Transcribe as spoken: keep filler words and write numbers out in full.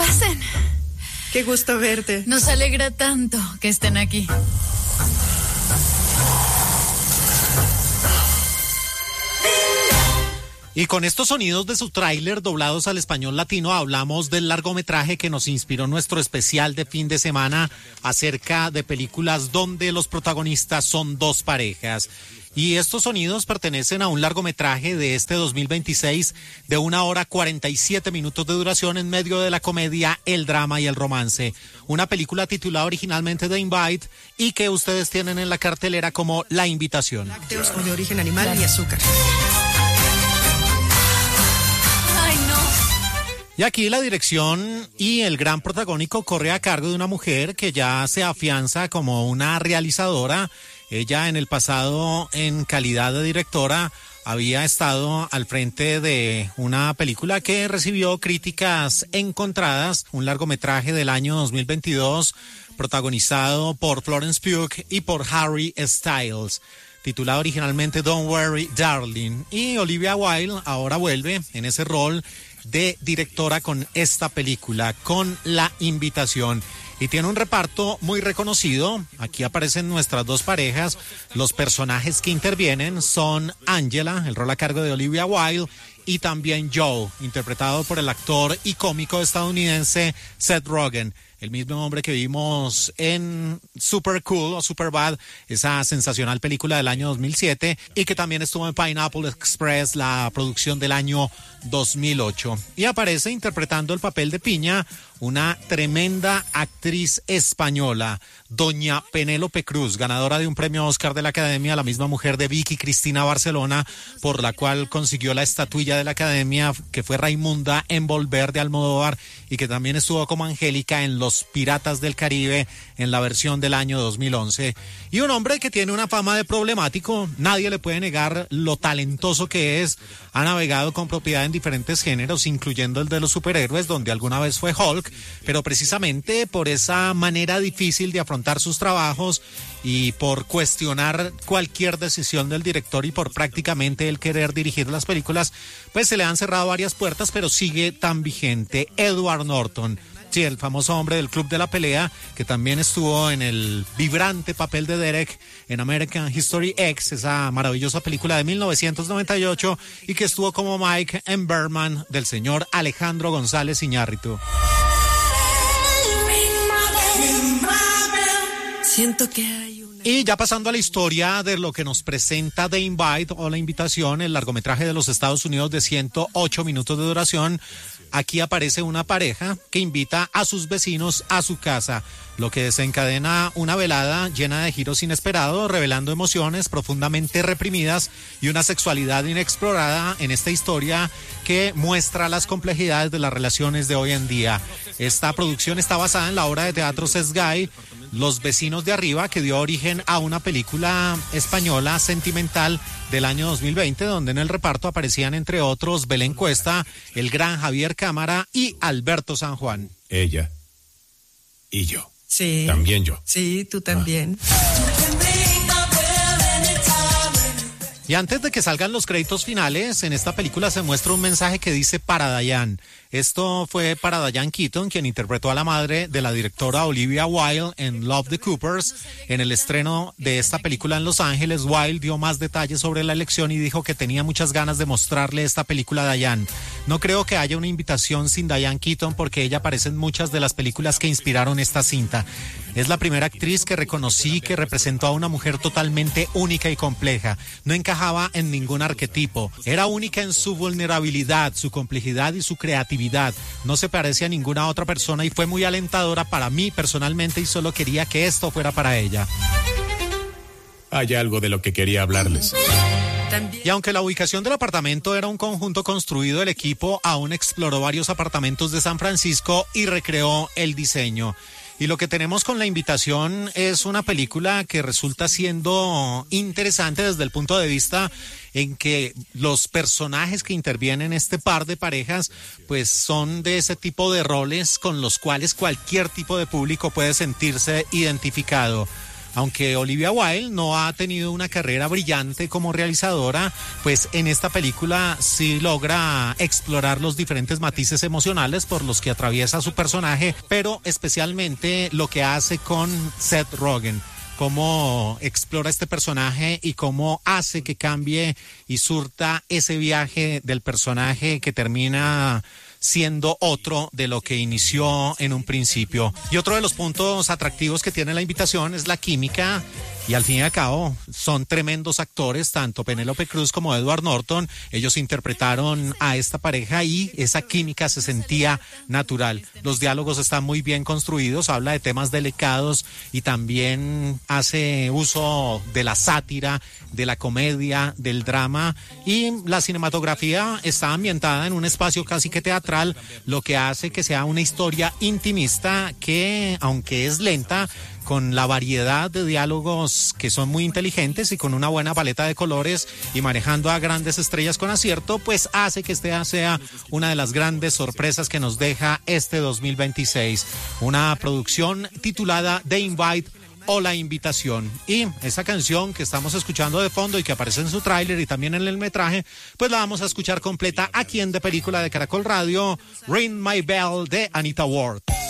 Pasen. Qué gusto verte. Nos alegra tanto que estén aquí. Y con estos sonidos de su tráiler doblados al español latino, hablamos del largometraje que nos inspiró nuestro especial de fin de semana acerca de películas donde los protagonistas son dos parejas. Y estos sonidos pertenecen a un largometraje de este dos mil veintiséis de una hora cuarenta y siete minutos de duración en medio de la comedia, el drama y el romance. Una película titulada originalmente The Invite y que ustedes tienen en la cartelera como La Invitación. Lácteos o de origen animal y azúcar. Y aquí la dirección y el gran protagónico corre a cargo de una mujer que ya se afianza como una realizadora. Ella en el pasado, en calidad de directora, había estado al frente de una película que recibió críticas encontradas, un largometraje del año dos mil veintidós, protagonizado por Florence Pugh y por Harry Styles, titulado originalmente Don't Worry, Darling. Y Olivia Wilde ahora vuelve en ese rol de directora con esta película, con La Invitación. Y tiene un reparto muy reconocido. Aquí aparecen nuestras dos parejas. Los personajes que intervienen son Angela, el rol a cargo de Olivia Wilde, y también Joe, interpretado por el actor y cómico estadounidense Seth Rogen, el mismo hombre que vimos en Super Cool o Super Bad, esa sensacional película del año dos mil siete, y que también estuvo en Pineapple Express, la producción del año dos mil ocho. Y aparece interpretando el papel de Piña una tremenda actriz española, doña Penélope Cruz, ganadora de un premio Oscar de la Academia, la misma mujer de Vicky Cristina Barcelona, por la cual consiguió la estatuilla de la Academia, que fue Raimunda en Volver de Almodóvar, y que también estuvo como Angélica en Los Piratas del Caribe en la versión del año dos mil once. Y un hombre que tiene una fama de problemático, nadie le puede negar lo talentoso que es. Ha navegado con propiedad en diferentes géneros, incluyendo el de los superhéroes, donde alguna vez fue Hulk, pero precisamente por esa manera difícil de afrontar sus trabajos y por cuestionar cualquier decisión del director y por prácticamente el querer dirigir las películas, pues se le han cerrado varias puertas, pero sigue tan vigente. Edward Norton, sí, el famoso hombre del Club de la Pelea, que también estuvo en el vibrante papel de Derek en American History X, esa maravillosa película de mil novecientos noventa y ocho, y que estuvo como Mike en Birdman del señor Alejandro González Iñárritu. Siento que hay una... Y ya pasando a la historia de lo que nos presenta The Invite o La Invitación, el largometraje de los Estados Unidos de ciento ocho minutos de duración, aquí aparece una pareja que invita a sus vecinos a su casa, lo que desencadena una velada llena de giros inesperados, revelando emociones profundamente reprimidas y una sexualidad inexplorada en esta historia que muestra las complejidades de las relaciones de hoy en día. Esta producción está basada en la obra de teatro Sesgay, Los Vecinos de Arriba, que dio origen a una película española sentimental del año dos mil veinte, donde en el reparto aparecían entre otros Belén Cuesta, el gran Javier Cámara y Alberto San Juan. Ella y yo. Sí. También yo. Sí, tú también. Y antes de que salgan los créditos finales, en esta película se muestra un mensaje que dice para Diane. Esto fue para Diane Keaton, quien interpretó a la madre de la directora Olivia Wilde en Love the Coopers. En el estreno de esta película en Los Ángeles, Wilde dio más detalles sobre la elección y dijo que tenía muchas ganas de mostrarle esta película a Diane. No creo que haya una invitación sin Diane Keaton porque ella aparece en muchas de las películas que inspiraron esta cinta. Es la primera actriz que reconocí que representó a una mujer totalmente única y compleja. No encajaba en ningún arquetipo. Era única en su vulnerabilidad, su complejidad y su creatividad. No se parece a ninguna otra persona y fue muy alentadora para mí personalmente y solo quería que esto fuera para ella. Hay algo de lo que quería hablarles. Y aunque la ubicación del apartamento era un conjunto construido, el equipo aún exploró varios apartamentos de San Francisco y recreó el diseño. Y lo que tenemos con La Invitación es una película que resulta siendo interesante desde el punto de vista en que los personajes que intervienen en este par de parejas pues son de ese tipo de roles con los cuales cualquier tipo de público puede sentirse identificado. aunque Olivia Wilde no ha tenido una carrera brillante como realizadora, pues en esta película sí logra explorar los diferentes matices emocionales por los que atraviesa su personaje, pero especialmente lo que hace con Seth Rogen, cómo explora este personaje y cómo hace que cambie y surta ese viaje del personaje que termina siendo otro de lo que inició en un principio. Y otro de los puntos atractivos que tiene la invitación es la química, y al fin y al cabo son tremendos actores, tanto Penélope Cruz como Edward Norton. Ellos interpretaron a esta pareja y esa química se sentía natural. Los diálogos están muy bien construidos, habla de temas delicados y también hace uso de la sátira, de la comedia, del drama, y la cinematografía está ambientada en un espacio casi que teatral, lo que hace que sea una historia intimista que, aunque es lenta, con la variedad de diálogos que son muy inteligentes y con una buena paleta de colores y manejando a grandes estrellas con acierto, pues hace que esta sea una de las grandes sorpresas que nos deja este dos mil veintiséis. Una producción titulada The Invite o La Invitación. Y esa canción que estamos escuchando de fondo y que aparece en su tráiler y también en el metraje, pues la vamos a escuchar completa aquí en De Película de Caracol Radio, Ring My Bell de Anita Ward.